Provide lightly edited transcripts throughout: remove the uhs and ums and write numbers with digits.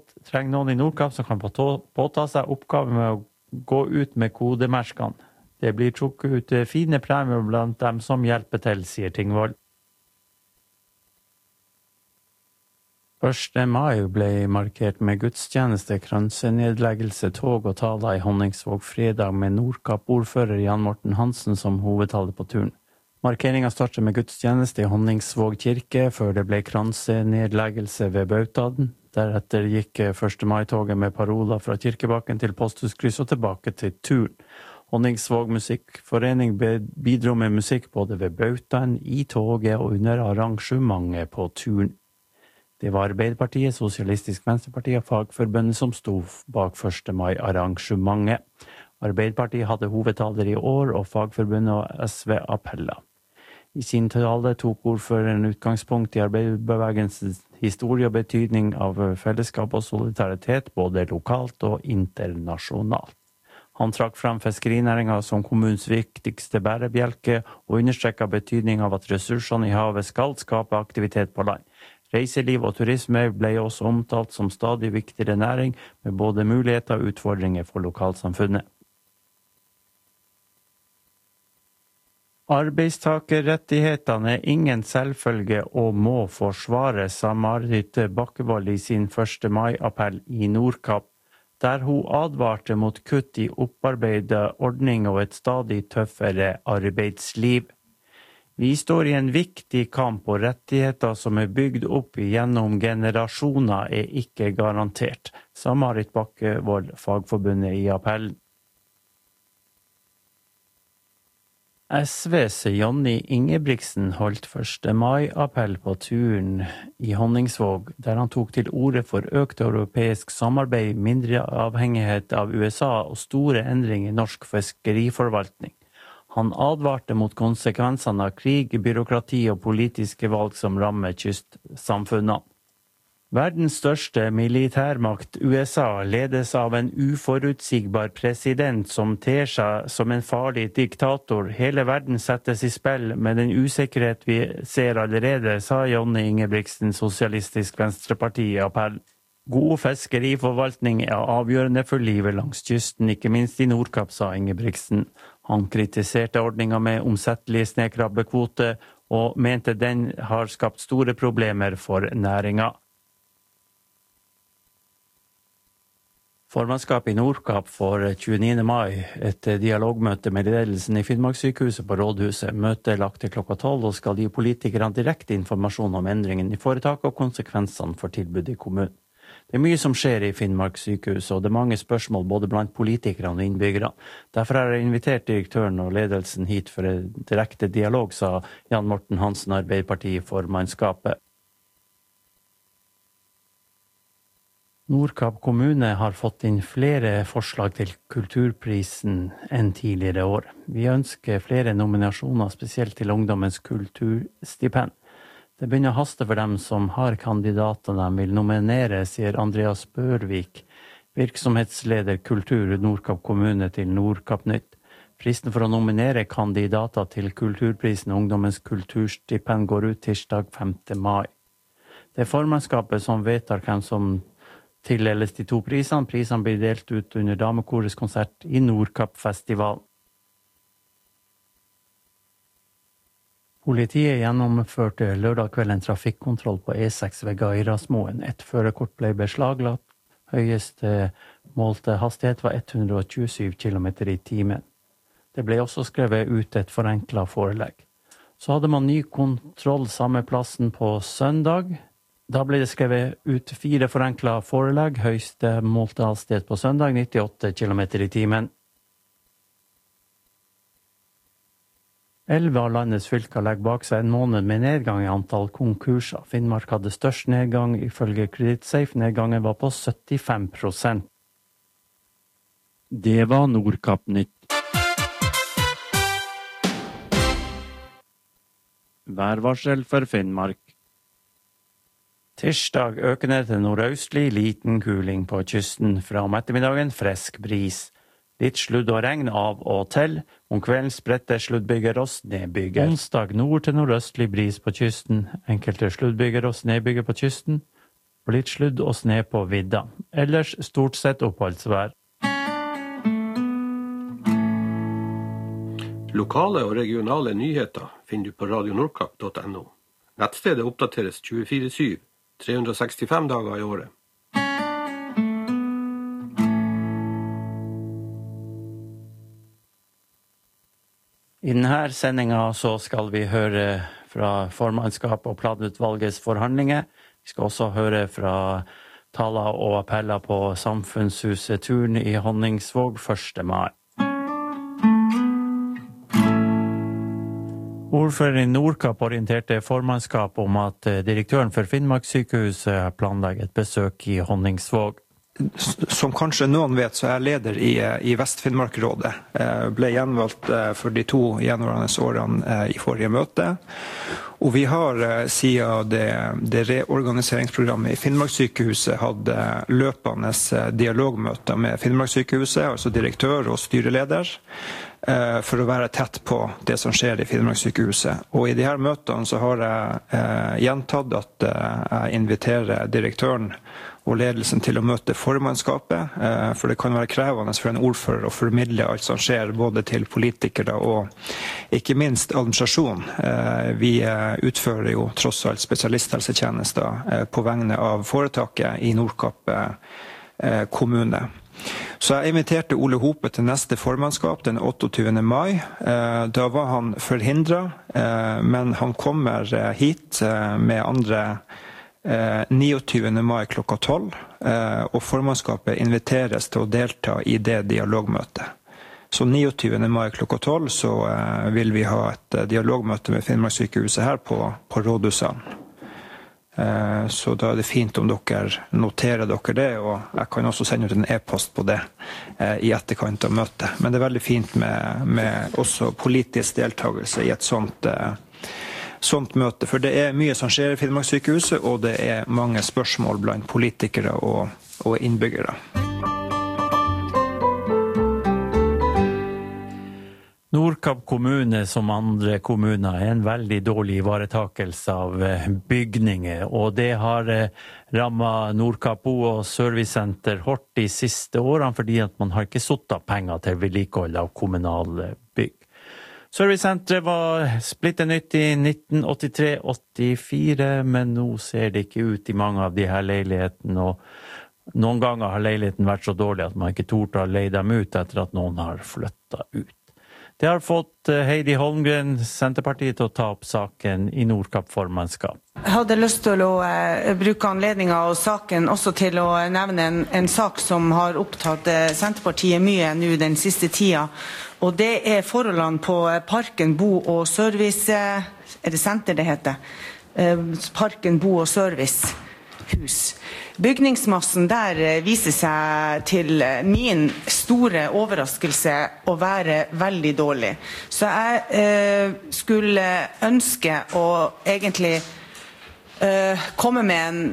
trenger noen i Nordkapp som kan påta seg oppgaven med å gå ut med kodemerskene. Det blir trukket ut fine premier blant dem som hjelper til, sier Tingvoll. 1. mai ble markert med gudstjeneste, kransenedleggelse, tog og taler i Honningsvåg fredag med Nordkapp-ordfører Jan Morten Hansen som hovedtaler på turen. Markeringen startet med gudstjeneste i Honningsvåg kirke, før det ble kransenedleggelse ved Bautaden. Deretter gikk 1. mai-toget med paroler fra Kirkebakken til Posthuskryss og tilbake til turen. Honningsvåg musikkforening bidro med musikk både ved Bautaden, i toget og under arrangementet på turen. Det var Arbeiderpartiet, Sosialistisk Venstreparti og Fagforbundet som sto bak 1. mai-arrangementet. Arbeiderpartiet hadde hovedtaler i år, og Fagforbundet og SV appeller. I sin tale tok ordføreren utgangspunkt i arbeiderbevegelsens historie og betydning av fellesskap og solidaritet, både lokalt og internasjonalt. Han trakk frem fiskerinæringen som kommunens viktigste bærebjelke, og understrekket betydning av at ressursene i havet skal skape aktivitet på land. Reiseliv og turisme ble også omtalt som stadig viktigere næring, med både muligheter og utfordringer for lokalsamfunnet. Arbeidstakerrettighetene er ingen selvfølge og må forsvares, sa Marit Bakkevold i sin 1. mai-appell i Nordkapp, der hun advarte mot kutt i opparbeidede ordninger og et stadig tøffere arbeidsliv. Vi står i en viktig kamp, og rettigheter som er bygd opp gjennom generasjoner er ikke garantert, sa Marit Bakkevold, Fagforbundet i appellen. SVs Jonny Ingebrigtsen holdt 1. mai-appell på turen i Honningsvåg, der han tok til orde for økt europeisk samarbeid, mindre avhengighet av USA og store endringer i norsk fiskeriforvaltning. Han advarte mot konsekvensene av krig, byråkrati og politiske valg som rammer kystsamfunnene. Verdens største militærmakt, USA, ledes av en uforutsigbar president som ter seg som en farlig diktator. Hele verden settes i spill med den usikkerhet vi ser allerede, sa Jonny Ingebrigtsen, Sosialistisk Venstreparti i appell. God fiskeriforvaltning er avgjørende for livet langs kysten, ikke minst i Nordkapp, sa Ingebrigtsen. Han kritiserte ordningen med omsettelig snekrabbekvote og mente den har skapt store problemer for næringen. Formannskapet i Nordkapp for 29. mai, et dialogmøte med ledelsen i Finnmarkssykehuset på Rådhuset. Møtet er lagt til klokka 12 og skal gi politikerne direkte informasjon om endringen i foretak og konsekvensene for tilbudet i kommunen. Det er mye som skjer i Finnmarkssykehuset, og det er mange spørsmål både blant politikerne og innbyggerne. Derfor har jeg invitert direktøren og ledelsen hit for en direkte dialog, sa Jan Morten Hansen, Arbeiderpartiet for mannskapet. Nordkapp kommune har fått inn flere forslag til kulturprisen enn tidligere år. Vi ønsker flere nominasjoner, spesielt til ungdommens kulturstipend. Det begynner å haste for dem som har kandidater de vil nominere, sier Andreas Børvik, virksomhetsleder kultur Nordkapp kommune til Nordkapp Nytt. Fristen for å nominere kandidater til kulturprisen ungdommens kulturstipend går ut tirsdag 5. mai. Det er formannskapet som vedtar hvem som tildeles de to prisene. Prisene blir delt ut under damekorets konsert i Nordkapp-festivalen. Politiet gjennomførte lørdag kveld en trafikkontroll på E6 ved Gairasmoen. Et førerkort ble beslaglagt. Høyeste målte hastighet var 127 km i timen. Det ble også skrevet ut et forenklet forelegg. Så hadde man ny kontroll samme plassen på søndag. Da ble det skrevet ut 4 forenklet forelegg. Høyeste målte hastighet på søndag 98 km i timen. 11 av landets fylker legger bak seg en måned med nedgang i antall konkurser. Finnmark hadde størst nedgang, ifølge Creditsafe. Nedgangen var på 75%. Det var Nordkapp Nytt. Værvarsel for Finnmark. Tirsdag økende til nordøstlig, liten kuling på kysten. Fra om ettermiddagen frisk bris. Litt sludd og regn av og til. Om kvelden spredte sluddbyger og snøbyger. Onsdag nord til nordøstlig bris på kysten. Enkelte sluddbyger og snøbyger på kysten. Og litt sludd og snø på vidda. ellers stort sett oppholdsvær. Lokale og regionale nyheter finner du på radionordkapp.no. Nettstedet oppdateres 24/7, 365 dager i året. I denne sendingen så skal vi høre fra formannskap og planutvalgets forhandlinger. Vi skal også høre fra taler og appeller på Samfunnshuset Turn i Honningsvåg 1. mai. Ordfører i Nordkapp orienterte formannskap om at direktøren for Finnmarkssykehuset planlegger et besøk i Honningsvåg. Som kanskje noen vet, så er jeg leder i Vest-Finnmark-rådet. Ble gjenvalgt for de 2 gjenværende årene i forrige møte. Og vi har siden det reorganiseringsprogrammet i Finnmarkssykehuset hadde løpende dialogmøter med Finnmarkssykehuset, altså direktør og styreleder, for å være tett på det som skjer i Finnmarkssykehuset. Og i de her møtene så har jeg gjentatt at jeg inviterer direktøren og ledelsen til å møte formannskapet, for det kan være krevende for en ordfører å formidle alt som skjer, både til politikere og ikke minst administrasjon. Vi utfører jo tross alt spesialisthelsetjenester på vegne av foretaket i Nordkapp kommune. Så jeg inviterte Ole Hope til neste formannskap den 28. mai. Da var han forhindret, men han kommer hit med andre 29. mai klokka 12, og formannskapet inviteres til å delta i det dialogmøtet. Så 29. mai klokka 12 så vil vi ha et dialogmøte med Finnmarkssykehuset her på Rådhuset. Så da er det fint om dere noterer dere det, og jeg kan også sende ut en e-post på det i etterkant av møtet. Men det er veldig fint med også politisk deltagelse i et sånt møte, for det er mye som skjer i Finnmarkssykehuset, og det er mange spørsmål blant politikere og innbyggere. Nordkapp kommune, som andre kommuner, er en veldig dårlig ivaretakelse av bygninger, og det har rammet Nordkapp Bo- og Servicesenter hårdt de siste årene, fordi at man har ikke satt av penger til vedlikehold av kommunale bygg. Servicesenteret var splitter nytt i 1983-84, men nå ser det ikke ut i mange av de her leilighetene, og noen ganger har leiligheten vært så dårlig at man ikke torde å leie dem ut etter at noen har flyttet ut. Det har fått Heidi Holmgren, Senterpartiet, til å ta opp saken i Nordkapp formannskap. Jeg hadde lyst til å bruke anledningen og saken også til å nevne en sak som har opptatt Senterpartiet mye nå den siste tida, og det er forholdene på Parken Bo- og Service, er det senter det heter? Parken Bo- og Servicehus. Bygningsmassen der viser seg til min store overraskelse å være veldig dårlig. Så jeg skulle ønske å egentlig komme med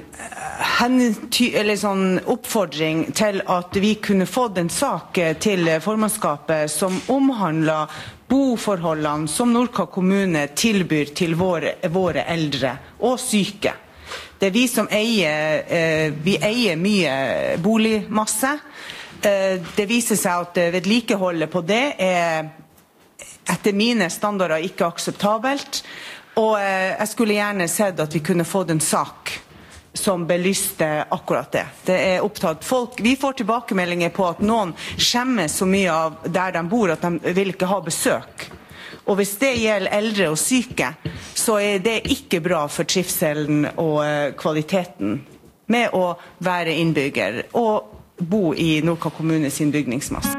en oppfordring til at vi kunne få en sak til formannskapet som omhandler boforholdene som Nordkapp kommune tilbyr til våre eldre og syke. Det er vi som eier mye boligmasse. Det viser seg at vedlikeholdet på det er etter mine standarder ikke akseptabelt. Og jeg skulle gjerne sett at vi kunne fått en sak som belyste akkurat det. Det er opptatt folk. Vi får tilbakemeldinger på at noen skjemmes så mye av der de bor at de vil ikke ha besøk. Og hvis det gjelder eldre og syke, så er det ikke bra for trivselen og kvaliteten med å være innbygger og bo i Nordkapp kommune sin bygningsmasse.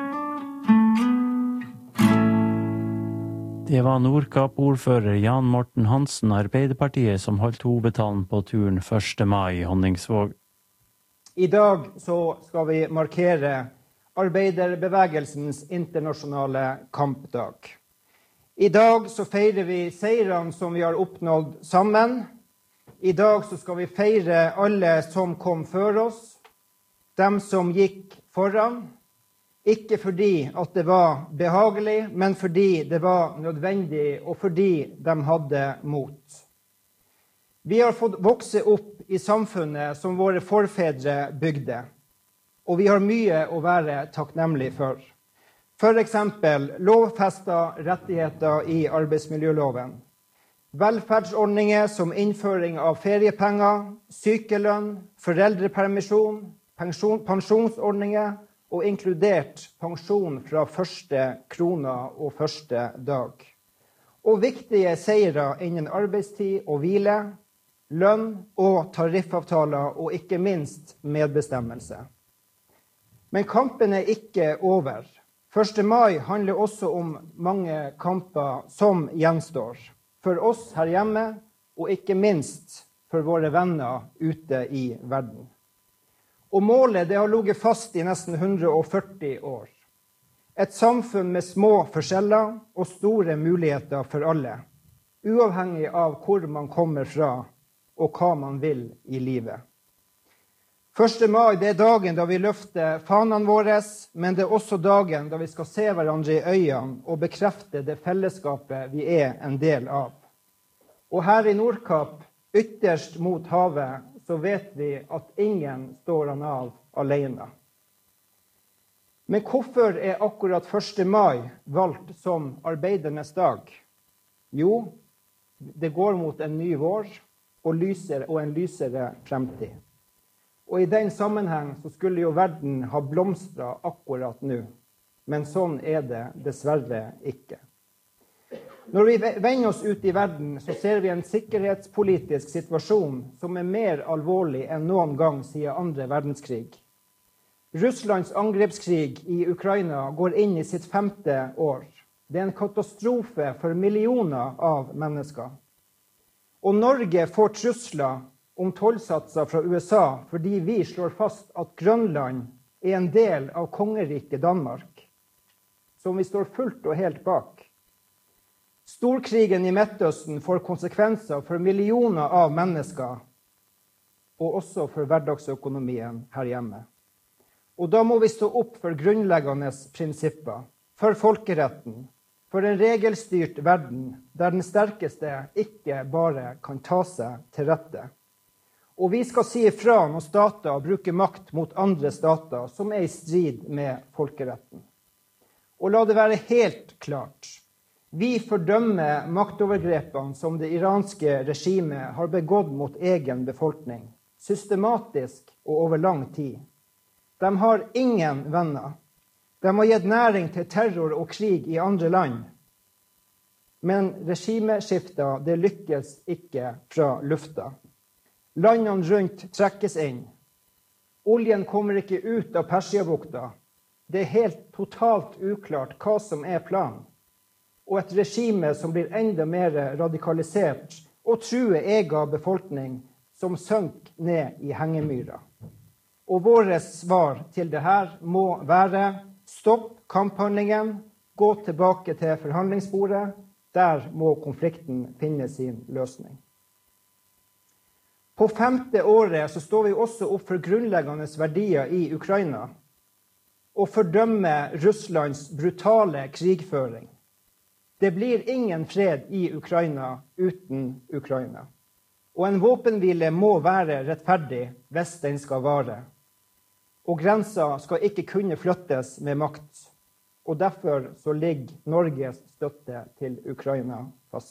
Det var Nordkapp-ordfører Jan Morten Hansen, Arbeiderpartiet, som holdt hovedtalen på turen 1. mai i Honningsvåg. I dag så skal vi markere arbeiderbevegelsens internasjonale kampdag. I dag så feirer vi seirene som vi har oppnådd sammen. I dag så skal vi feire alle som kom før oss, dem som gikk foran, ikke fordi at det var behagelig, men fordi det var nødvendig, og fordi de hadde mot. Vi har fått vokse opp i samfunnet som våre forfedre bygde. og vi har mye å være takknemlig for. For eksempel lovfestet rettigheter i arbeidsmiljøloven, velferdsordninger som innføring av feriepenger, sykelønn, foreldrepermisjon, pensjonsordninger og inkludert pensjon fra første krona og første dag. Og viktige seire innen arbeidstid og hvile, lønn og tariffavtaler og ikke minst medbestemmelse. Men kampen er ikke over. 1. mai handler også om mange kamper som gjenstår. For oss her hjemme, og ikke minst for våre venner ute i verden. Og målet det har ligget fast i nesten 140 år. Et samfunn med små forskjeller og store muligheter for alle, uavhengig av hvor man kommer fra og hva man vil i livet. 1. mai det er dagen da vi løfter fanene våre, men det er også dagen da vi skal se hverandre i øynene og bekrefte det fellesskapet vi er en del av. Og her i Nordkapp, ytterst mot havet, så vet vi at ingen står han av alene. Men hvorfor er akkurat 1. mai valgt som arbeidernes dag? Jo, det går mot en ny vår og en lysere fremtid. Og i den sammenheng så skulle jo verden ha blomstret akkurat nå. Men sånn er det dessverre ikke. Når vi vender oss ut i verden, så ser vi en sikkerhetspolitisk situasjon som er mer alvorlig enn noen gang siden 2. verdenskrig. Russlands angrepskrig i Ukraina går inn i sitt 5. år. Det er en katastrofe for millioner av mennesker. Og Norge får trusler om tollsatser fra USA fordi vi slår fast at Grønland er en del av kongeriket Danmark, som vi står fullt og helt bak. Storkrigen i Midtøsten får konsekvenser for millioner av mennesker, og også for hverdagsøkonomien her hjemme. Og da må vi stå opp for grunnleggende prinsipper, for folkeretten, for en regelstyrt verden, der den sterkeste ikke bare kan ta seg til rette. Og vi skal si ifra når stater bruker makt mot andre stater som er i strid med folkeretten. Og la det være helt klart. Vi fordømmer maktovergrepene som det iranske regimet har begått mot egen befolkning, systematisk og over lang tid. De har ingen venner. De har gitt næring til terror og krig i andre land. Men regimeskiftet det lykkes ikke fra lufta. Landene rundt trekkes inn. Oljen kommer ikke ut av Persiabukta. Det er helt totalt uklart hva som er planen. Og et regime som blir enda mer radikalisert og truer egen befolkning som synker ned i hengemyra. Og våre svar til dette må være stopp kamphandlingen, gå tilbake til forhandlingsbordet, der må konflikten finne sin løsning. På 5. året så står vi også opp for grunnleggende verdier i Ukraina og fordømmer Russlands brutale krigføring. Det blir ingen fred i Ukraina uten Ukraina. Og en våpenhvile må være rettferdig hvis den skal vare. Og grenser skal ikke kunne flyttes med makt. Og derfor så ligger Norges støtte til Ukraina fast.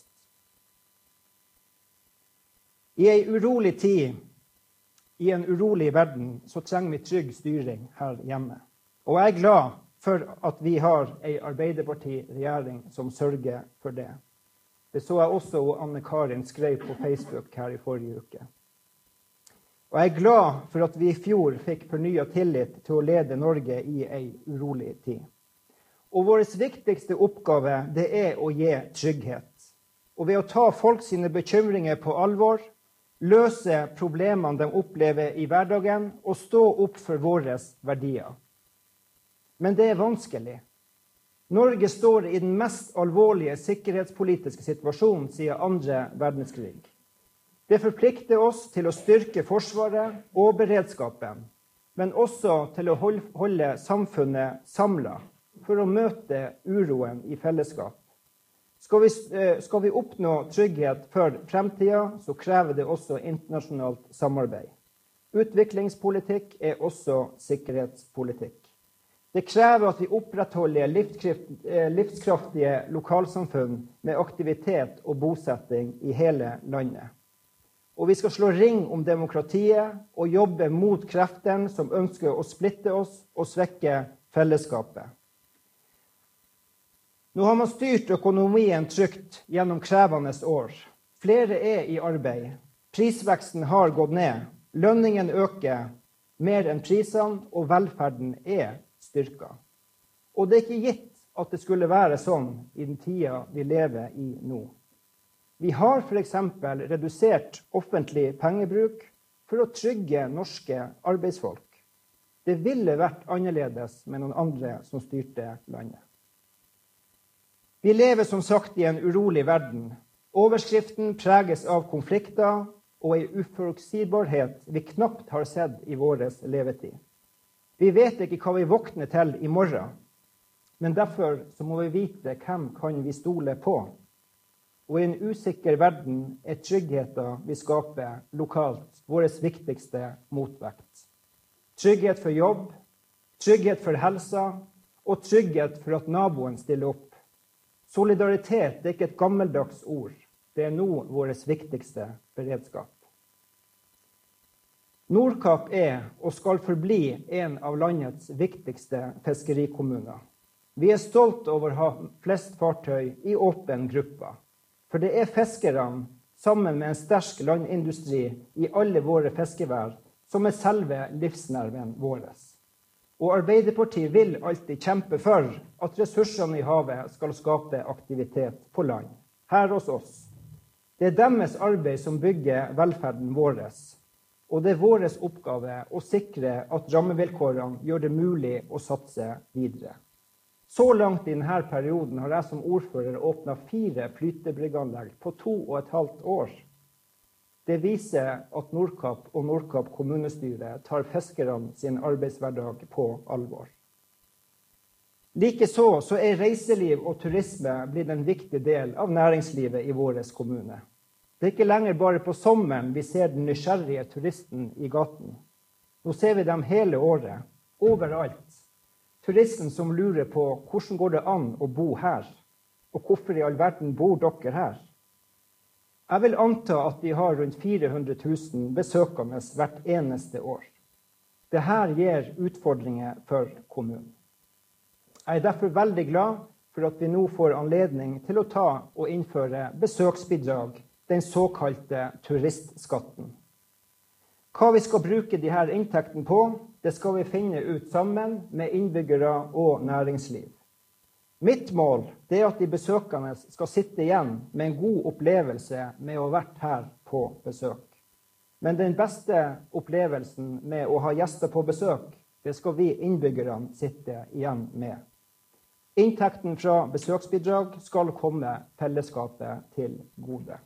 I en urolig tid, i en urolig verden, så trenger vi trygg styring her hjemme. Og jeg er glad for at vi har en Arbeiderparti-regjering som sørger for det. Det så jeg også Anne Karin skrev på Facebook her i forrige uke. Og jeg er glad for at vi i fjor fikk fornyet tillit til å lede Norge i en urolig tid. Og vår viktigste oppgave det er å gi trygghet. Og ved å ta folk sine bekymringer på alvor, løse problemene de opplever i hverdagen og stå opp for våre verdier. Men det er vanskelig. Norge står i den mest alvorlige sikkerhetspolitiske situasjonen siden 2. verdenskrig. Det forplikter oss til å styrke forsvaret og beredskapen, men også til å holde samfunnet samlet for å møte uroen i fellesskap. Skal vi oppnå trygghet for fremtiden, så krever det også internasjonalt samarbeid. Utviklingspolitikk også sikkerhetspolitikk. Det krever at vi opprettholder livskraftige lokalsamfunn med aktivitet og bosetting i hele landet. Og vi skal slå ring om demokratiet og jobbe mot kreftene som ønsker å splitte oss og svekke fellesskapet. Nå har man styrt økonomien trygt gjennom krevende år. Flere i arbeid. Prisveksten har gått ned. Lønningen øker mer enn prisene, og velferden styrket. Og det ikke gitt at det skulle være sånn i den tida vi lever i nå. Vi har for eksempel redusert offentlig pengebruk for å trygge norske arbeidsfolk. Det ville vært annerledes med noen andre som styrte landet. Vi lever som sagt i en urolig verden. Overskriften preges av konflikter og en uforutsigbarhet vi knapt har sett i vår levetid. Vi vet ikke hva vi våkner til i morgen, men derfor så må vi vite hvem kan vi stole på. Og i en usikker verden tryggheten vi skaper lokalt vår viktigste motvekt. Trygghet for jobb, trygghet for helsa og trygghet for at naboen stiller opp. Solidaritet ikke et gammeldags ord. Det nå vår viktigste beredskap. Nordkapp og skal forbli en av landets viktigste fiskerikommuner. Vi stolt over å ha flest fartøy i åpen gruppe. For det fiskerne, sammen med en sterk landindustri i alle våre fiskevær, som selve livsnerven vår. Og Arbeiderpartiet vil alltid kjempe for at ressursene i havet skal skape aktivitet på land, her hos oss. Det deres arbeid som bygger velferden vår, og det vår oppgave å sikre at rammevilkårene gjør det mulig å satse videre. Så langt i denne perioden har jeg som ordfører åpnet 4 flytebrygganlegg på 2,5 år. Det viser at Nordkapp og Nordkapp kommunestyre tar fiskerne sin arbeidshverdag på alvor. Likeså så reiseliv og turisme blitt en viktig del av næringslivet i vår kommune. Det ikke lenger bare på sommeren vi ser den nysgjerrige turisten i gaten. Nå ser vi dem hele året, overalt. Turisten som lurer på hvordan går det an å bo her, og hvorfor i all verden bor dere her? Jeg vil anta at vi har rundt 400 000 besøkende hvert eneste år. Dette gir utfordringer for kommunen. Jeg derfor veldig glad for at vi nå får anledning til å ta og innføre besøksbidrag, den såkalte turistskatten. Hva vi skal bruke disse inntektene på, det skal vi finne ut sammen med innbyggere og næringsliv. Mitt mål er at de besøkende skal sitte igjen med en god opplevelse med å ha vært her på besøk. Men den beste opplevelsen med å ha gjester på besøk, det skal vi innbyggerne sitte igjen med. Inntekten fra besøksbidrag skal komme fellesskapet til gode.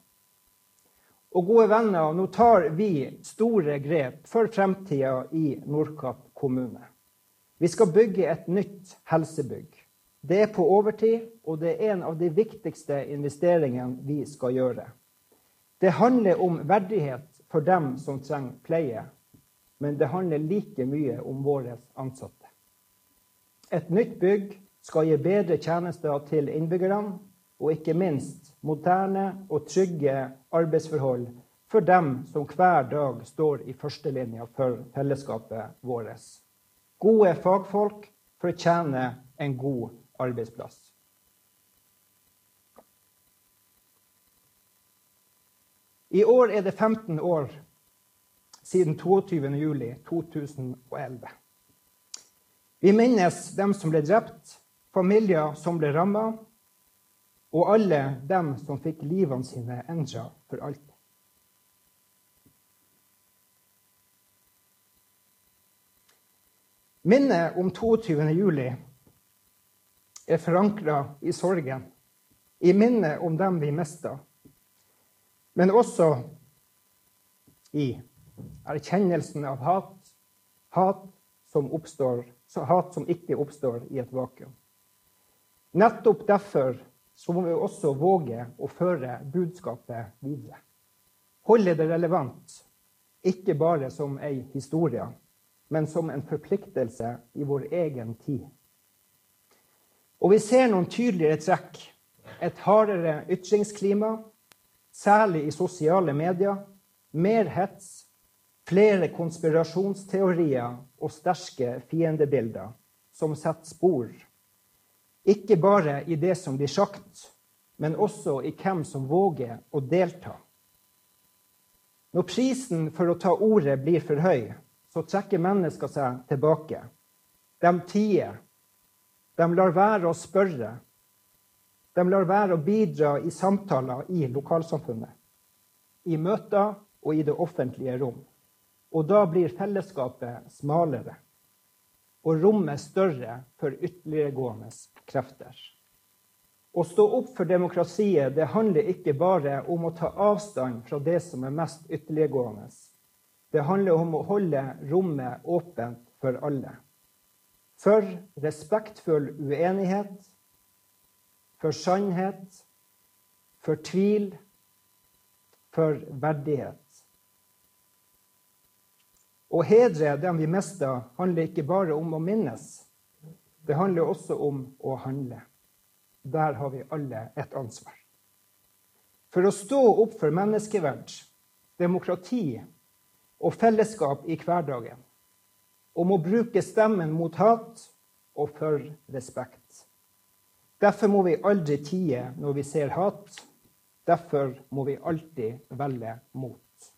Og gode venner, nå tar vi store grep for fremtiden i Nordkapp kommune. Vi skal bygge et nytt helsebygg. Det på overtid, og det en av de viktigste investeringene vi skal gjøre. Det handler om verdighet for dem som trenger pleie, men det handler like mye om våre ansatte. Et nytt bygg skal gi bedre tjenester til innbyggerne, og ikke minst moderne og trygge arbeidsforhold for dem som hver dag står i førstelinja for fellesskapet vårt. Gode fagfolk fortjener en god arbeidsplass. I år det 15 år siden 22. juli 2011. Vi minnes dem som ble drept, familier som ble rammet, og alle dem som fikk livene sine endret for alltid. Minnet om 22. juli forankret i sorgen, i minnet om dem vi mistet, men også i erkjennelsen av hat som ikke oppstår i et vakuum. Nettopp derfor så må vi også våge å føre budskapet videre. Holde det relevant. ikke bare som en historie, men som en forpliktelse i vår egen tid. Og vi ser noen tydeligere trekk. Et hardere ytringsklima, særlig i sosiale medier, mer hets, flere konspirasjonsteorier og sterke fiendebilder som setter spor. Ikke bare i det som blir sagt, men også i hvem som våger å delta. Når prisen for å ta ordet blir for høy, så trekker mennesker seg tilbake. De tier. De lar være å spørre. De lar være å bidra i samtaler i lokalsamfunnet, i møter og i det offentlige rom. Og da blir fellesskapet smalere, og rommet større for ytterliggående krefter. Å stå opp for demokratiet, det handler ikke bare om å ta avstand fra det som er mest ytterliggående. Det handler om å holde rommet åpent for alle. For respektfull uenighet, for sannhet, for tvil, for verdighet. Å hedre dem vi mister handler ikke bare om å minnes. Det handler også om å handle. Der har vi alle et ansvar. For å stå opp for menneskeverd, demokrati og fellesskap i hverdagen. Om å bruke stemmen mot hat og for respekt. Derfor må vi aldri tie når vi ser hat. Derfor må vi alltid velge mot.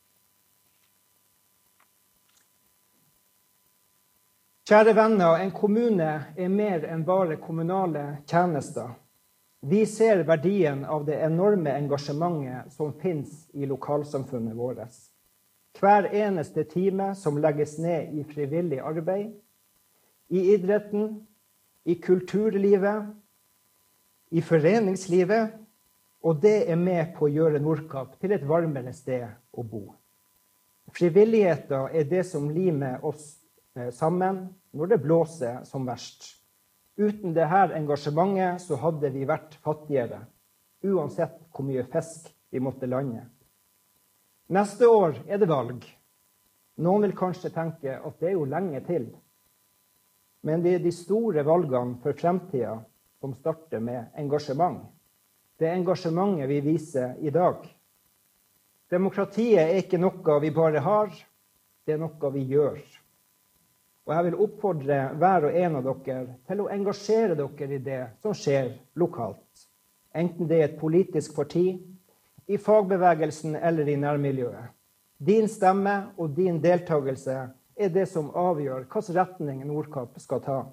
Kjære venner, en kommune er mer enn bare kommunale tjenester. Vi ser verdien av det enorme engasjementet som finnes i lokalsamfunnet vårt. Hver eneste time som legges ned i frivillig arbeid, i idretten, i kulturlivet, i foreningslivet, og det er med på å gjøre Nordkapp til et varmere sted å bo. Frivilligheten er det som limer oss sammen når det blåser som verst. Uten dette engasjementet så hadde vi vært fattigere, uansett hvor mye fisk vi måtte lande. Neste år er det valg. Noen vil kanskje tenke at det er jo lenge til. Men det er de store valgene for fremtiden som starter med engasjement. Det er engasjementet vi viser i dag. Demokratiet er ikke noe vi bare har, det er noe vi gjør. Og jeg vil oppfordre hver og en av dere til å engasjere dere i det som skjer lokalt. Enten det er et politisk parti, i fagbevegelsen eller i nærmiljøet. Din stemme og din deltakelse er det som avgjør hvilken retning Nordkapp skal ta.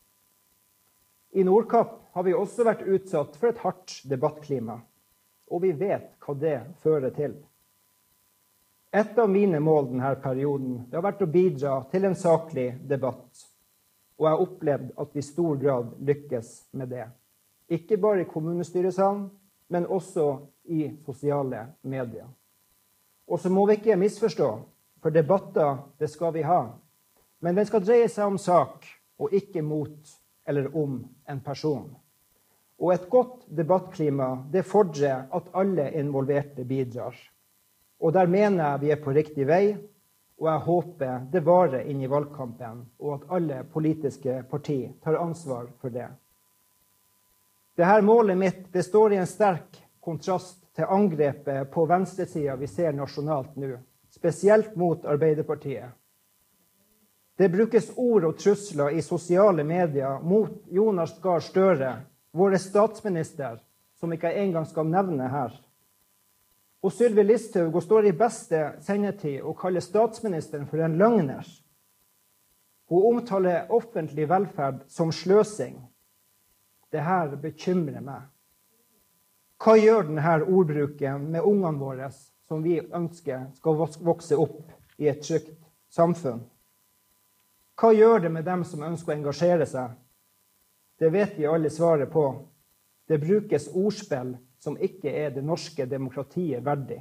I Nordkapp har vi også vært utsatt for et hardt debattklima, og vi vet hva det fører til. Et av mine mål denne perioden har vært å bidra til en saklig debatt, og jeg har opplevd at vi i stor grad lykkes med det. Ikke bare i kommunestyresalen, men også i sosiale medier. Og så må vi ikke misforstå, for debatter det skal vi ha, men den skal dreie seg om sak, og ikke mot eller om en person. Og et godt debattklima det fordrer at alle involverte bidrar. Og der mener jeg vi er på riktig vei, og jeg håper det varer inn i valgkampen, og at alle politiske partier tar ansvar for det. Dette målet mitt det står i en sterk kontrast til angrepet på venstresiden vi ser nasjonalt nå, spesielt mot Arbeiderpartiet. Det brukes ord og trusler i sosiale medier mot Jonas Gahr Støre, vår statsminister, som ikke jeg engang skal nevne her. Og Sylvi Listhaug står i beste sendetid og kaller statsministeren for en løgner. Hun omtaler offentlig velferd som sløsing. Dette bekymrer meg. Hva gjør denne ordbruken med ungene våre som vi ønsker skal vokse opp i et trygt samfunn? Hva gjør det med dem som ønsker å engasjere seg? Det vet vi alle svaret på. Det brukes ordspill som ikke er det norske demokratiet verdig.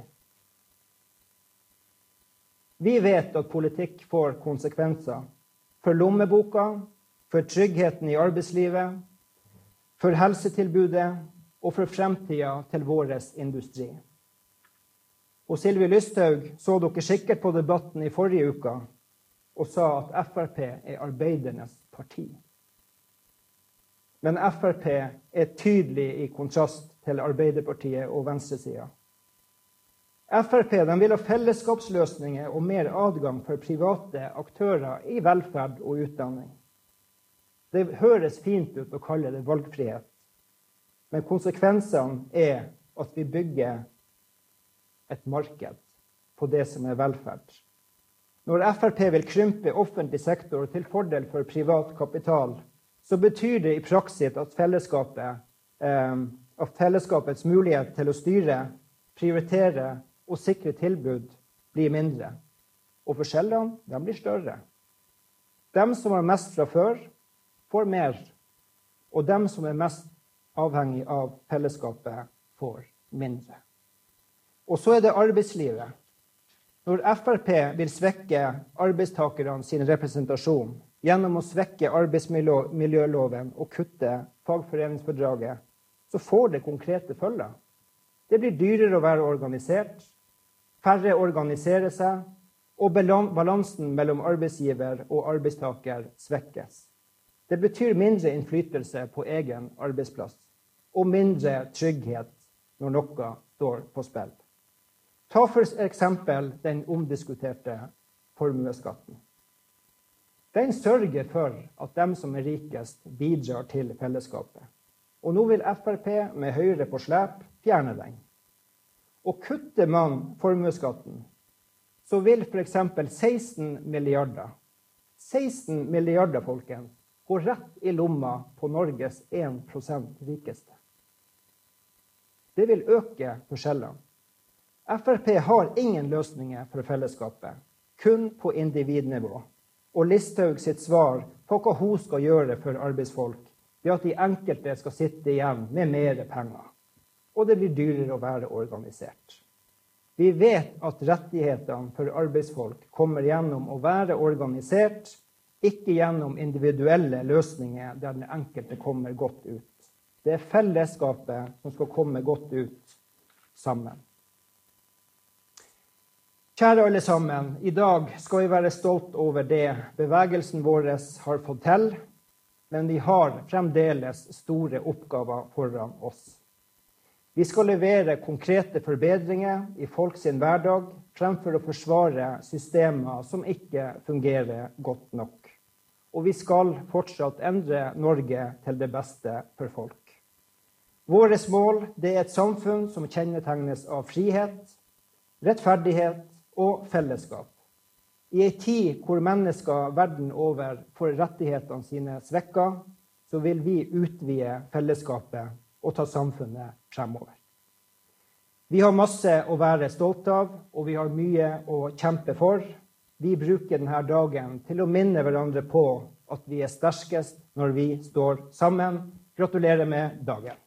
Vi vet at politikk får konsekvenser for lommeboka, for tryggheten i arbeidslivet, for helsetilbudet og for fremtiden til vår industri. Og Sylvi Lysthaug så dere sikkert på debatten i forrige uke og sa at FrP arbeidernes parti. Men FrP tydelig i kontrast til Arbeiderpartiet og venstresiden. FrP vil ha fellesskapsløsninger og mer adgang for private aktører i velferd og utdanning. Det høres fint ut å kalle det valgfrihet, men konsekvensene at vi bygger et marked på det som velferd. Når FrP vil krympe offentlig sektor til fordel for privat kapital, så betyr det i praksis at fellesskapets mulighet til å styre, prioritere og sikre tilbud blir mindre. Og forskjellene blir større. De som har mest fra før, får mer. Og de som mest avhengig av fellesskapet, får mindre. Og så det arbeidslivet. Når FrP vil svekke arbeidstakerne sin representasjon gjennom å svekke arbeidsmiljøloven og kutte fagforeningsfordraget, så får det konkrete følger. Det blir dyrere å være organisert, færre organiserer seg, og balansen mellom arbeidsgiver og arbeidstaker svekkes. Det betyr mindre innflytelse på egen arbeidsplass, og mindre trygghet når noe står på spill. Ta for eksempel den omdiskuterte formueskatten. Den sørger for at de som rikest bidrar til fellesskapet. Og nå vil FrP med Høyre på slep fjerne den. Og kutter man formueskatten, så vil for eksempel 16 milliarder, folkens, gå rett i lomma på Norges 1% rikeste. Det vil øke forskjellene. FrP har ingen løsninger for fellesskapet, kun på individnivå. Og Listhaug sitt svar på hva hun skal gjøre for arbeidsfolk, at de enkelte skal sitte igjen med mer penger. Og det blir dyrere å være organisert. Vi vet at rettighetene for arbeidsfolk kommer gjennom å være organisert, ikke gjennom individuelle løsninger der den enkelte kommer godt ut. Det fellesskapet som skal komme godt ut sammen. Kjære alle sammen, i dag skal vi være stolt over det bevegelsen vår har fått til, men vi har fremdeles store oppgaver foran oss. Vi skal levere konkrete forbedringer i folks hverdag, fremfor å forsvare systemer som ikke fungerer godt nok. Og vi skal fortsatt endre Norge til det beste for folk. Våres mål er et samfunn som kjennetegnes av frihet, rettferdighet og fellesskap. I en tid hvor mennesker verden over får rettighetene sine svekket, så vil vi utvide fellesskapet og ta samfunnet fremover. Vi har masse å være stolt av, og vi har mye å kjempe for. Vi bruker denne dagen til å minne hverandre på at vi sterkest når vi står sammen. Gratulerer med dagen.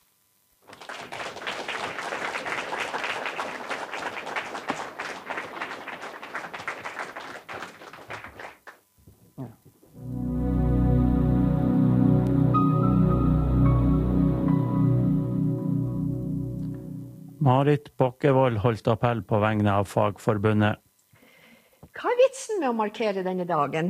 Marit Bokkevold holdt appell på vegne av Fagforbundet. Hva vitsen med å markere denne dagen?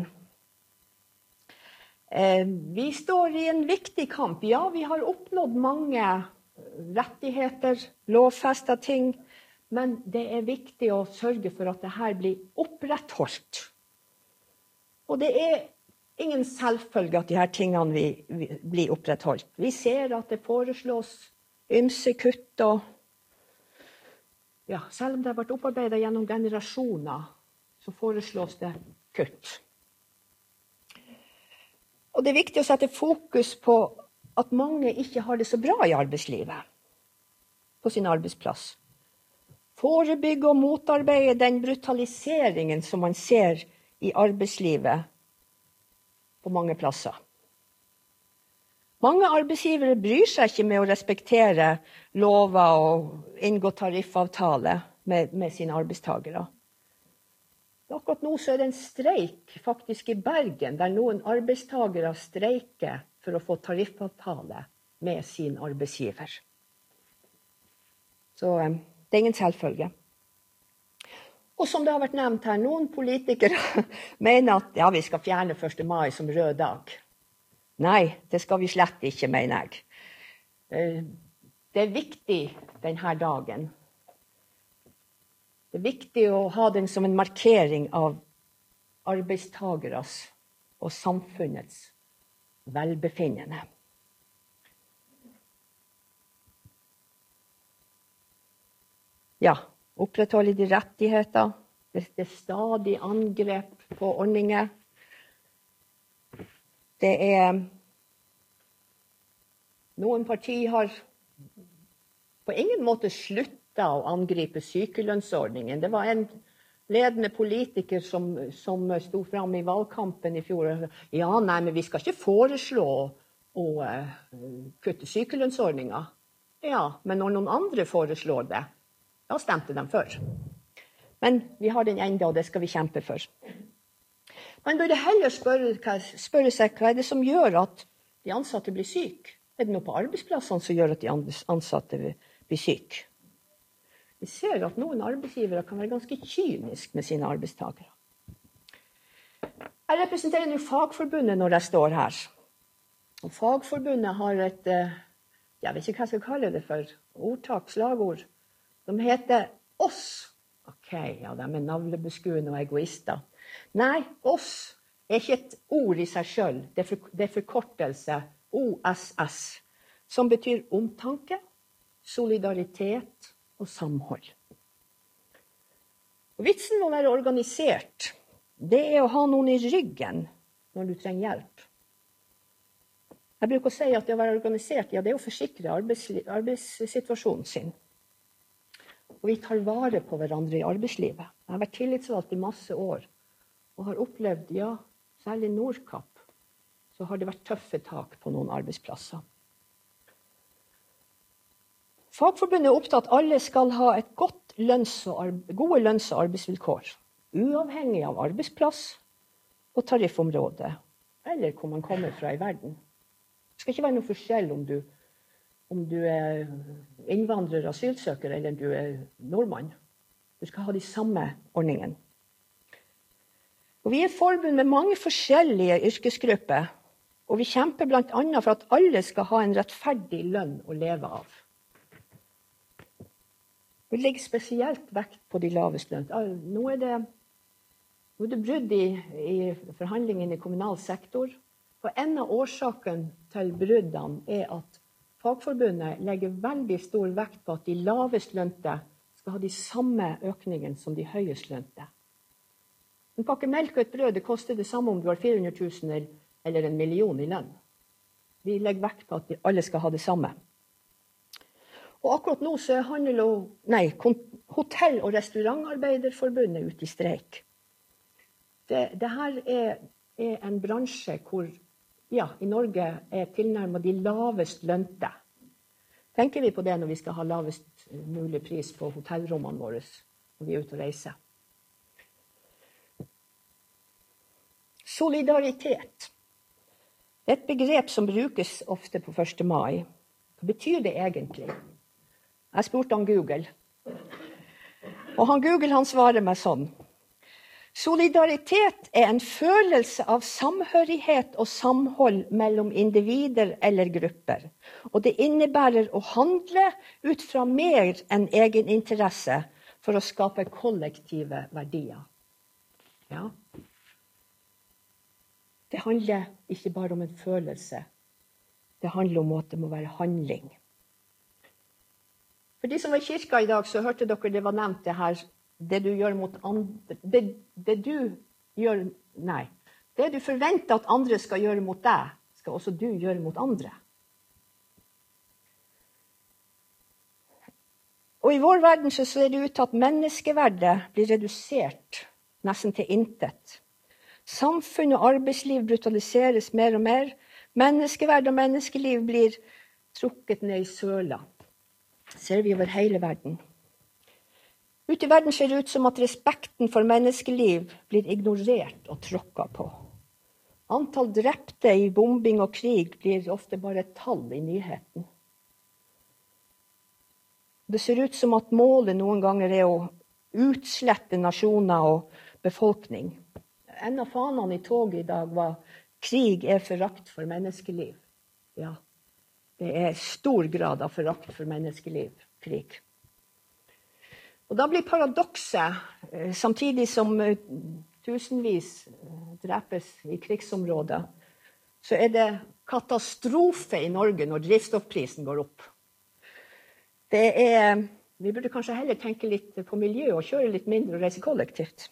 Vi står i en viktig kamp. Ja, vi har oppnådd mange rettigheter, lovfestet ting, men det viktig å sørge for at dette blir opprettholdt. Og det ingen selvfølge at disse tingene blir opprettholdt. Vi ser at det foreslås ymse kutt og selv om det har vært opparbeidet gjennom generasjoner, så foreslås det kutt. Og det viktig å sette fokus på at mange ikke har det så bra i arbeidslivet, på sin arbeidsplass. Forebygge og motarbeide den brutaliseringen som man ser i arbeidslivet på mange plasser. Mange arbeidsgivere bryr seg ikke med å respektere lover og inngå tariffavtale med sine arbeidstagere. Akkurat nå så det en streik faktisk i Bergen, der noen arbeidstagere streiker for å få tariffavtale med sin arbeidsgiver. Så det ingen selvfølge. Og som det har vært nevnt her, noen politikere mener at ja, vi skal fjerne 1. mai som rød dag. Nei, det skal vi slett ikke, mener jeg. Det er viktig denne dagen. Det er viktig å ha den som en markering av arbeidstageres og samfunnets velbefinnende. Ja, opprettholde de rettigheter. Det er stadig angrep på ordninger. Det er noen partier har på ingen måte sluttet å angripe sykelønnsordningen. Det var en ledende politiker som stod frem i valgkampen i fjor. Ja, nei, men vi skal ikke foreslå å kutte sykelønnsordningen. Ja, men når noen andre foreslår det, da stemte de for. Men vi har den enda, og det skal vi kjempe for. Man burde heller spørre seg hva er det som gjør at de ansatte blir syke. Er det noe på arbeidsplassene som gjør at de ansatte blir syke? Vi ser at noen arbeidsgivere kan være ganske kyniske med sine arbeidstakere. Jeg representerer nå Fagforbundet når jeg står her. Og Fagforbundet har et, jeg vet ikke hva jeg skal kalle det for, ordtak, slagord. De heter oss. Ok, ja, de er navlebeskuende og egoister. Nei, oss er ikke et ord i seg selv. Det er forkortelse OSS, som betyr omtanke, solidaritet og samhold. Og vitsen med å være organisert, det er å ha noen i ryggen når du trenger hjelp. Jeg bruker å si at det å være organisert, ja, det er å forsikre arbeidssituasjonen sin. Og vi tar vare på hverandre i arbeidslivet. Jeg har vært tillitsvalgt i masse år, og har opplevd, ja, særlig Nordkapp, så har det vært tøffe tak på noen arbeidsplasser. Fagforbundet er opptatt at alle skal ha et gode lønns- og arbeidsvilkår, uavhengig av arbeidsplass og tariffområde, eller hvor man kommer fra i verden. Det skal ikke være noe forskjell om du er innvandrer, asylsøker, eller du er nordmann. Du skal ha de samme ordningene. Og vi er et forbund med mange forskjellige yrkesgrupper, og vi kjemper blant annet for at alle skal ha en rettferdig lønn å leve av. Vi legger spesielt vekt på de laveste lønn. Nå er det brudd i forhandlingene i kommunal sektor, og en av årsaken til bruddene er at Fagforbundet legger veldig stor vekt på at de lavest lønte skal ha de samme økningene som de høyest lønte. En pakke melk og et brød, det koster det samme om du har 400 000 eller 1 million i lønn. Vi legger vekt på at alle skal ha det samme. Og akkurat nå så er Hotell- og restaurantarbeiderforbundet ute i streik. Det her er en bransje hvor, ja, i Norge er tilnærmet de lavest lønte. Tenker vi på det når vi skal ha lavest mulig pris på hotellrommene våre når vi er ute og reiser? Solidaritet. Det er et begrep som brukes ofte på 1. mai. Hva betyr det egentlig? Jeg spurte han Google. Og han Google han svarer meg sånn. Solidaritet er en følelse av samhørighet og samhold mellom individer eller grupper. Og det innebærer å handle ut fra mer enn egen interesse for å skape kollektive verdier. Ja. Det handler ikke bare om en følelse. Det handler om at det må være handling. For de som var i kirka i dag, så hørte dere det var nevnt det her, det du gjør mot andre, det du forventer at andre skal gjøre mot deg, skal også du gjøre mot andre. Og i vår verden så ser det ut til at menneskeverdet blir redusert nesten til intet. Samfunn og arbeidsliv brutaliseres mer og mer. Menneskeverd og menneskeliv blir trukket ned i søla. Ser vi over hele verden. Ute i verden ser det ut som at respekten for menneskeliv blir ignorert og tråkket på. Antall drepte i bombing og krig blir ofte bare et tall i nyheten. Det ser ut som at målet noen ganger er å utslette nasjoner og befolkning. En av fanene i toget i dag var «Krig er forakt for menneskeliv». Ja, det er stor grad av forakt for menneskeliv, krig. Og da blir paradokset, samtidig som tusenvis drepes i krigsområder, så er det katastrofe i Norge når drivstoffprisen går opp. Vi burde kanskje heller tenke litt på miljø og kjøre litt mindre og reise kollektivt.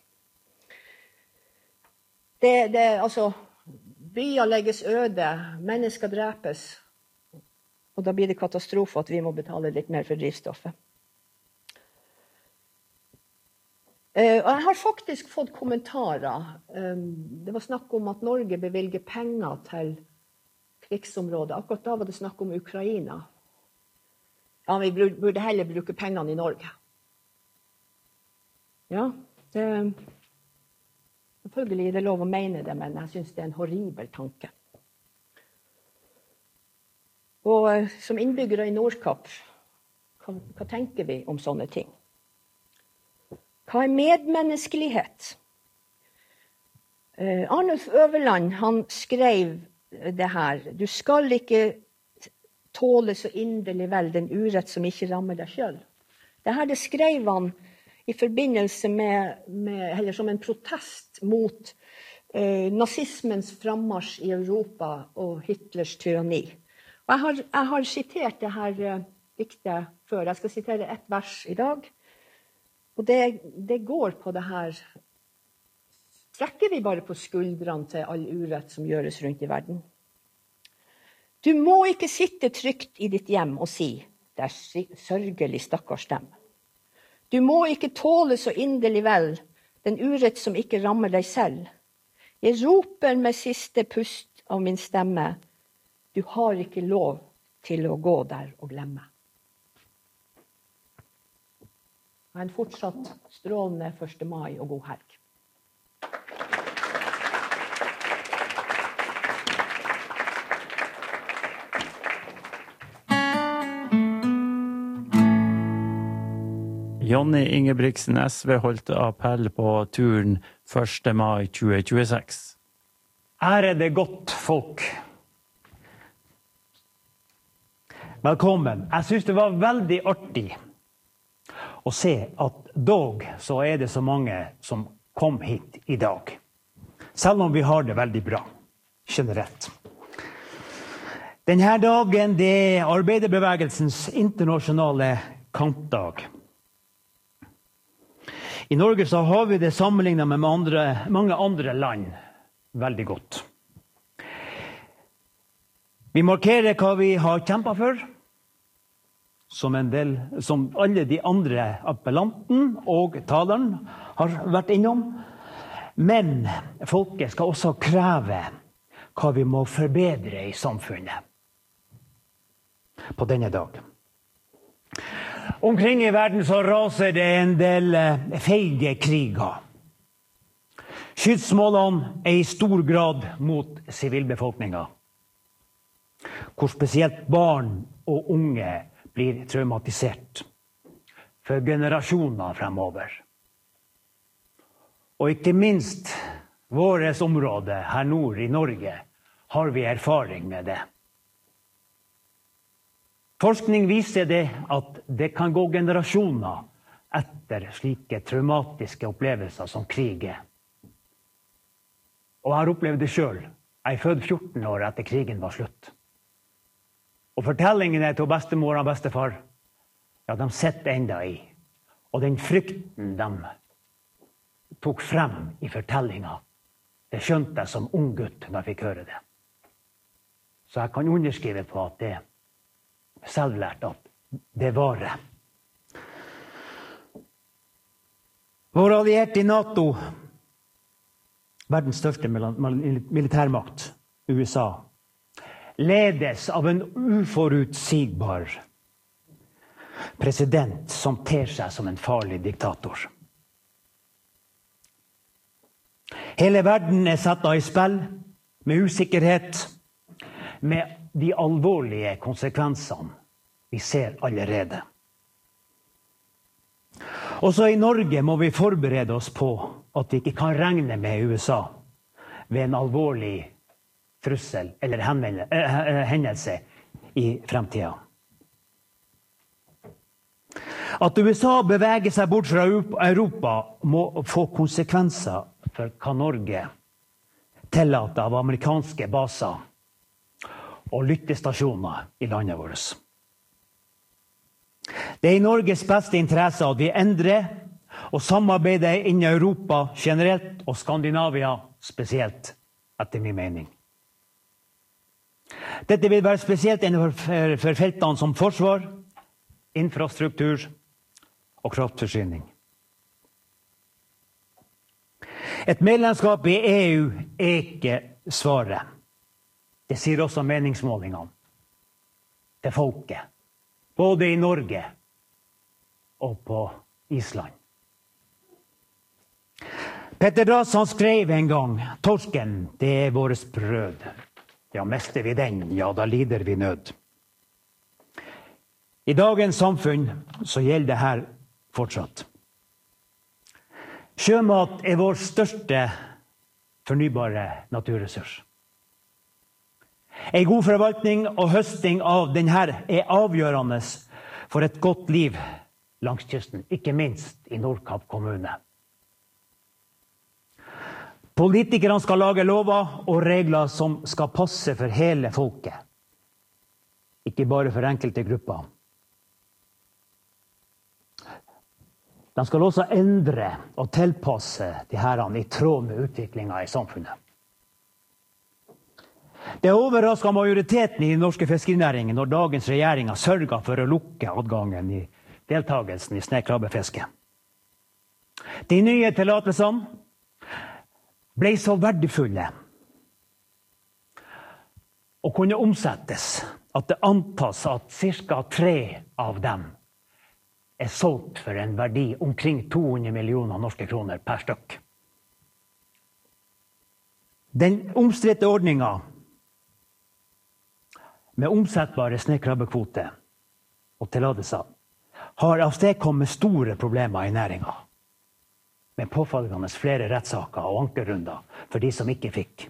Altså, byer legges øde, mennesker drepes, og da blir det katastrofe at vi må betale litt mer for drivstoffet. Og jeg har faktisk fått kommentarer. Det var snakk om at Norge bevilger penger til krigsområdet. Akkurat da var det snakk om Ukraina. Ja, vi burde heller bruke pengene i Norge. Ja, selvfølgelig er det lov å mene det, men jeg synes det er en horribel tanke. Og som innbyggere i Nordkapp, hva tenker vi om sånne ting? Hva er medmenneskelighet? Arnulf Øverland, han skrev det her. Du skal ikke tåle så inderlig vel den urett som ikke rammer deg selv. Det skrev han i forbindelse eller som en protest mot nazismens frammarsj i Europa og Hitlers tyranni. Og jeg har sitert det her diktet før. Jeg skal sitere et vers i dag. Og det går på det her. Trekker vi bare på skuldrene til all urett som gjøres rundt i verden? Du må ikke sitte trygt i ditt hjem og si, det er sørgelig stakkars dem. Du må ikke tåle så inderlig vel den urett som ikke rammer deg selv. Jeg roper med siste pust av min stemme, du har ikke lov til å gå der og glemme. Ha en fortsatt strålende 1. mai og god helg. Jonny Ingebrigtsen, SV, holdt appell på turen 1. mai 2026. Ærede godt folk. Velkommen. Jeg synes det var veldig artig å se at dog så er det så mange som kom hit i dag. Selv om vi har det veldig bra, generelt. Denne dagen det er arbeiderbevegelsens internasjonale kampdag. I Norge så har vi det sammenlignet med mange andre land veldig godt. Vi markerer hva vi har kjempet for, som alle de andre appellanten og taleren har vært innom. Men folket skal også kreve hva vi må forbedre i samfunnet på denne dag. Omkring i verden så raser det en del feige kriger. Skytsmålene er i stor grad mot sivilbefolkningen, hvor spesielt barn og unge blir traumatisert for generasjoner fremover. Og ikke minst våres område her nord i Norge har vi erfaring med det. Forskning viser det at det kan gå generasjoner etter slike traumatiske opplevelser som krig er. Og jeg har opplevd det selv. Jeg er født 14 år etter krigen var slutt. Og fortellingene til bestemor og bestefar, ja, de sitter enda i. Og den frykten de tok frem i fortellingen, det skjønte jeg som ung gutt når jeg fikk høre det. Så jeg kan underskrive på at det selvlært at det varer. Vår allierte i NATO, verdens største militærmakt, USA, ledes av en uforutsigbar president som ter seg som en farlig diktator. Hele verden er satt i spill med usikkerhet, med de alvorlige konsekvensene vi ser allerede. Også i Norge må vi forberede oss på at vi ikke kan regne med USA ved en alvorlig trussel eller hendelse i fremtiden. At USA beveger seg bort fra Europa må få konsekvenser for hva Norge tillater av amerikanske baser og lyttestasjoner i landet vårt. Det er i Norges beste interesse at vi endrer og samarbeider innen Europa generelt og Skandinavia spesielt, etter min mening. Dette vil være spesielt innenfor feltene som forsvar, infrastruktur og kraftforsyning. Et medlemskap i EU er ikke svaret. Det sier også meningsmålingene til folket, både i Norge og på Island. Petter Dass han skrev en gang, torsken, det er vårt brød. Ja, mister vi den, ja, da lider vi nød. I dagens samfunn så gjelder det her fortsatt. Sjømat er vår største fornybare naturressurs. En god forvaltning og høsting av denne er avgjørende for et godt liv langs kysten, ikke minst i Nordkapp kommune. Politikerne skal lage lover og regler som skal passe for hele folket, ikke bare for enkelte grupper. De skal også endre og tilpasse de herrene i tråd med utviklingen i samfunnet. Det overrasker majoriteten i den norske fiskerinæringen når dagens regjering har sørget for å lukke adgangen i deltakelsen i snøkrabbefiske. De nye tillatelsene ble så verdifulle og kunne omsettes at det antas at ca. 3 av dem er solgt for en verdi omkring 200 millioner norske kroner per stykk. Den omstridte ordningen med omsettbare snøkrabbekvoter og tillatelser har avstedkommet store problemer i næringen, med påfølgende flere rettssaker og ankerunder for de som ikke fikk.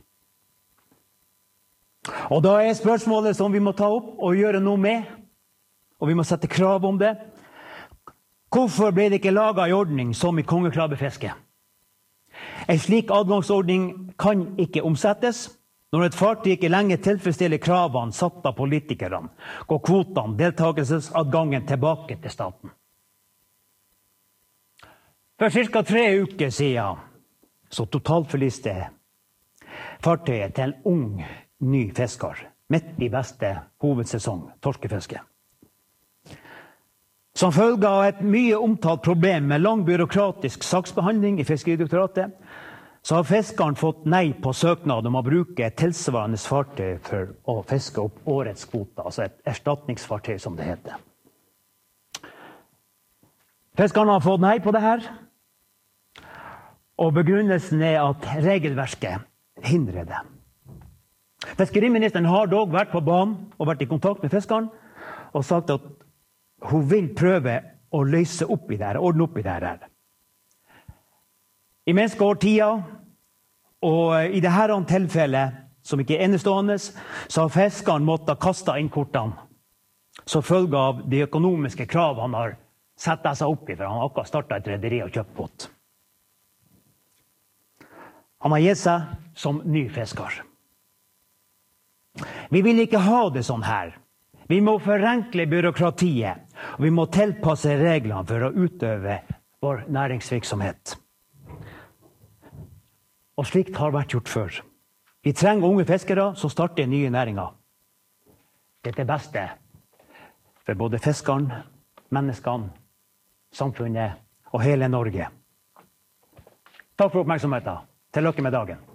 Og da er spørsmålet som vi må ta opp og gjøre noe med, og vi må sette krav om det. Hvorfor ble det ikke laget en ordning som i kongekrabbefiske? En slik adgangsordning kan ikke omsettes. Når et fartyg ikke lenger tilfredsstiller kravene satt av politikerne, går kvotene, deltakelsesadgangen tilbake til staten. For ca. 3 uker siden så totalforliste fartøyet til en ung, ny fisker, midt i beste hovedsesong, torskefiske. Som følge av et mye omtalt problem med lang byråkratisk saksbehandling i Fiskeridirektoratet, så har fiskeren fått nei på søknad om å bruke et tilsvarende fartøy for å fiske opp årets kvote, altså et erstatningsfartøy som det heter. Fiskeren har fått nei på det her, og begrunnelsen er at regelverket hindrer det. Fiskeriministeren har dog vært på banen og vært i kontakt med fiskeren og sagt at hun vil prøve å løse opp i det her, ordne opp i det her. I minst går tida, og i dette tilfellet, som ikke er enestående, så har fiskeren måttet kaste inn kortene, så følge av de økonomiske krav han har sett seg opp i, for han har akkurat startet et rederi og kjøpt båt. Han har gitt seg som ny fisker. Vi vil ikke ha det sånn her. Vi må forenkle byråkratiet, og vi må tilpasse reglene for å utøve vår næringsvirksomhet. Og slikt har vært gjort før. Vi trenger unge fiskere som starter nye næringer. Det er det beste for både fiskeren, menneskene, samfunnet og hele Norge. Takk for oppmerksomheten. Til lykke med dagen.